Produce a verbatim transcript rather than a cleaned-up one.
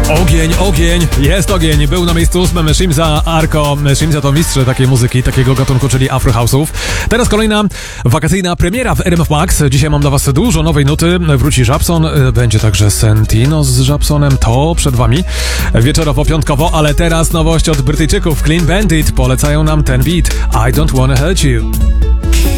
Ogień, ogień, jest ogień. Był na miejscu ósmym Shimza Arko. Shimza to mistrz takiej muzyki, takiego gatunku, czyli Afro House'ów. Teraz kolejna wakacyjna premiera w R M F Max. Dzisiaj mam dla was dużo nowej nuty. Wróci Żabson, będzie także Sentino z Żabsonem. To przed wami wieczorowo, piątkowo, ale teraz nowość od Brytyjczyków. Clean Bandit polecają nam ten beat. I don't wanna hurt you.